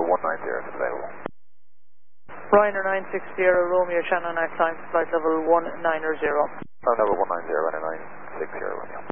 number 190 is available. Ryanair 960 Romeo Shannon, next time, flight level 190. Number 190, Ryanair 960 Romeo.